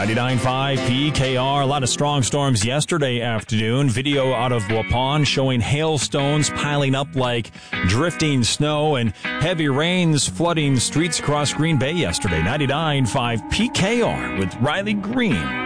99.5 PKR. A lot of strong storms yesterday afternoon. Video out of Waupun showing hailstones piling up like drifting snow and heavy rains flooding streets across Green Bay yesterday. 99.5 PKR with Riley Green.